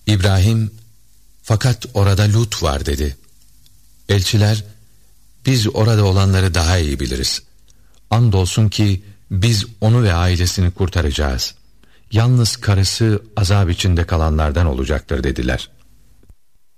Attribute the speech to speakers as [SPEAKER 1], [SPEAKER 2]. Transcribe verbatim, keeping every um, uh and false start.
[SPEAKER 1] İbrahim, fakat orada Lut var dedi. Elçiler, biz orada olanları daha iyi biliriz. Andolsun ki biz onu ve ailesini kurtaracağız. Yalnız karısı azap içinde kalanlardan olacaktır dediler.